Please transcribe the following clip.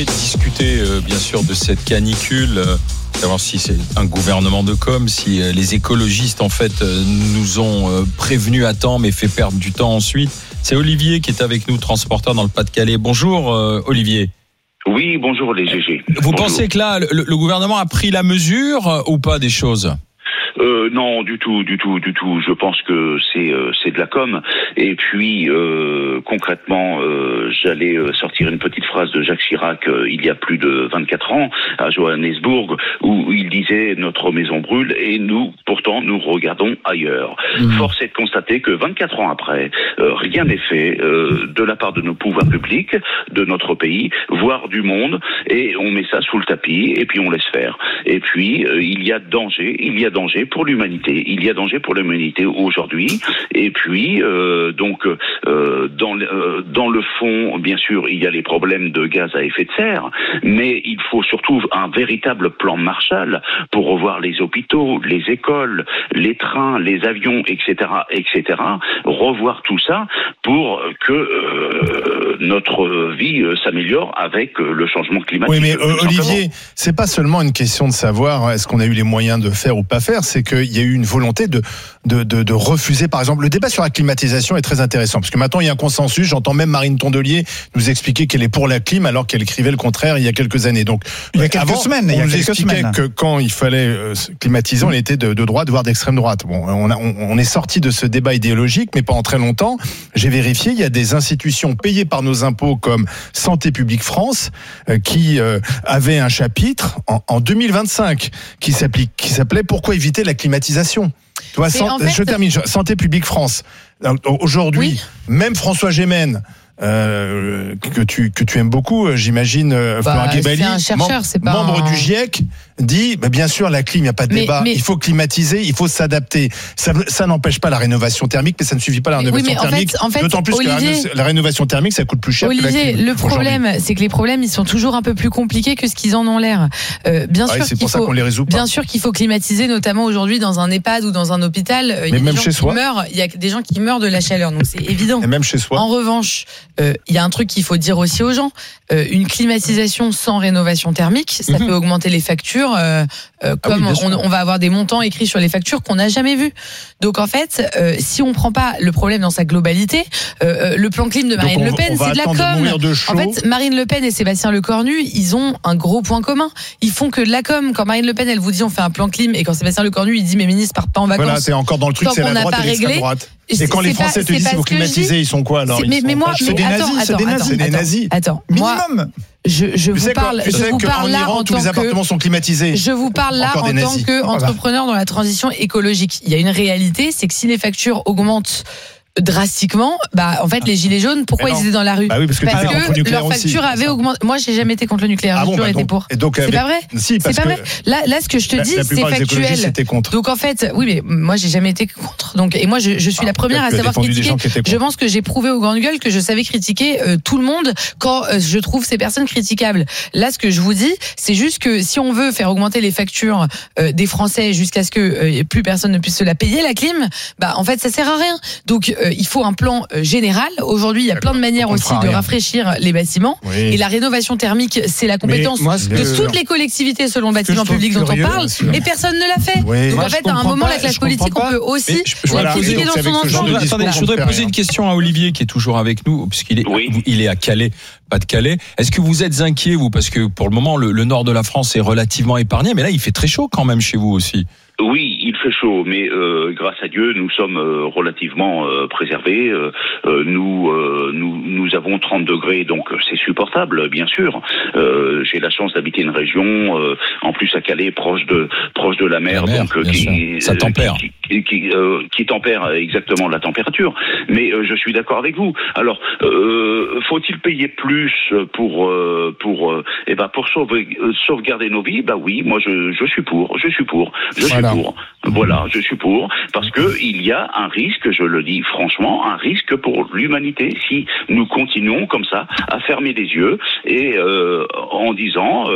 Discuter bien sûr de cette canicule, savoir si c'est un gouvernement de com, si les écologistes en fait nous ont prévenus à temps mais fait perdre du temps ensuite. C'est Olivier qui est avec nous, transporteur dans le Pas-de-Calais. Bonjour Olivier. Oui, bonjour les GG. Vous pensez que là le gouvernement a pris la mesure ou pas des choses ? Non, du tout. Je pense que c'est de la com. Et puis concrètement, j'allais sortir une petite phrase de Jacques Chirac il y a plus de 24 ans à Johannesburg où il disait notre maison brûle et nous regardons ailleurs. Force est de constater que 24 ans après, rien n'est fait de la part de nos pouvoirs publics, de notre pays, voire du monde, et on met ça sous le tapis et puis on laisse faire. Et puis il y a danger pour l'humanité. Il y a danger pour l'humanité aujourd'hui. Et puis, dans le fond, bien sûr, il y a les problèmes de gaz à effet de serre, mais il faut surtout un véritable plan Marshall pour revoir les hôpitaux, les écoles, les trains, les avions, etc., revoir tout ça pour que notre vie s'améliore avec le changement climatique. Oui, mais Olivier, c'est pas seulement une question de savoir est-ce qu'on a eu les moyens de faire ou pas faire, c'est qu'il y a eu une volonté de refuser, par exemple, le débat sur la climatisation est très intéressant, parce que maintenant il y a un consensus, j'entends même Marine Tondelier nous expliquer qu'elle est pour la clim alors qu'elle écrivait le contraire il y a quelques années. Donc, il y a quelques semaines, on nous expliquait que quand il fallait climatiser, on était de droite, voire d'extrême droite. Bon, on est sorti de ce débat idéologique, mais pendant très longtemps, j'ai vérifié, il y a des institutions payées par nos impôts comme Santé publique France qui avaient un chapitre en 2025 qui s'appelait Pourquoi éviter la climatisation. Toi, je termine. Santé publique France. Aujourd'hui, même François Gémen, que tu aimes beaucoup, j'imagine, Florent Guébali, membre du GIEC, dit bien sûr la clim, il n'y a pas de débat, il faut climatiser, il faut s'adapter. Ça n'empêche pas la rénovation thermique, mais ça ne suffit pas la rénovation thermique. D'autant plus Olivier, que la rénovation thermique, ça coûte plus cher. Olivier, le problème, c'est que les problèmes, ils sont toujours un peu plus compliqués que ce qu'ils en ont l'air. Bien sûr, c'est pour ça qu'on les résout pas. Bien sûr qu'il faut climatiser, notamment aujourd'hui dans un EHPAD ou dans un hôpital. Mais même chez soi, il y a des gens qui meurent de la chaleur, donc c'est évident. Et même chez soi. En revanche, il y a un truc qu'il faut dire aussi aux gens. Une climatisation sans rénovation thermique, ça peut augmenter les factures, comme on va avoir des montants écrits sur les factures qu'on n'a jamais vus. Donc en fait, si on prend pas le problème dans sa globalité, le plan clim de Marine Le Pen, c'est de la com. En fait, Marine Le Pen et Sébastien Lecornu, ils ont un gros point commun. Ils font que de la com. Quand Marine Le Pen, elle vous dit on fait un plan clim, et quand Sébastien Lecornu, il dit mes ministres partent pas en vacances. Voilà, c'est encore dans le truc, c'est la droite et l'extrême droite. Et quand les Français te disent qu'il faut climatiser, ils sont quoi alors? C'est des nazis. Attends, minimum. Je vous parle là en tous les appartements sont climatisés. Je vous parle là en tant qu'entrepreneur dans la transition écologique. Il y a une réalité, c'est que si les factures augmentent drastiquement, en fait les gilets jaunes, pourquoi ils étaient dans la rue? Oui, parce que leur facture avait augmenté. Moi j'ai jamais été contre le nucléaire, j'ai toujours été pour. C'est pas vrai. Si, c'est pas vrai. Là ce que je te dis c'est factuel. Donc en fait, oui, mais moi j'ai jamais été contre. Donc et moi je suis la première à savoir critiquer. Je pense que j'ai prouvé aux grandes gueules que je savais critiquer tout le monde quand je trouve ces personnes critiquables. Là ce que je vous dis, c'est juste que si on veut faire augmenter les factures des Français jusqu'à ce que plus personne ne puisse se la payer la clim, en fait ça sert à rien. Donc il faut un plan général. Aujourd'hui, il y a plein de manières aussi de rafraîchir les bâtiments. Oui. Et la rénovation thermique, c'est la compétence de toutes les collectivités selon le bâtiment public dont on parle. Et personne ne l'a fait. Oui. Donc en fait, à un moment, la classe politique, on peut aussi critiquer dans son ensemble. Attendez, je voudrais poser une question à Olivier qui est toujours avec nous, puisqu'il est à Calais, Pas-de-Calais. Est-ce que vous êtes inquiet, vous, parce que pour le moment, le nord de la France est relativement épargné, mais là, il fait très chaud quand même chez vous aussi. Oui, il fait chaud, mais grâce à Dieu, nous sommes relativement préservés. Nous avons 30 degrés, donc c'est supportable, bien sûr. J'ai la chance d'habiter une région, en plus à Calais, proche de la mer, donc ça tempère. Qui tempère exactement la température. Mais je suis d'accord avec vous. Alors, faut-il payer plus pour sauvegarder nos vies? Oui, moi je suis pour. Voilà, je suis pour, parce que il y a un risque, je le dis franchement, un risque pour l'humanité si nous continuons comme ça à fermer les yeux et en disant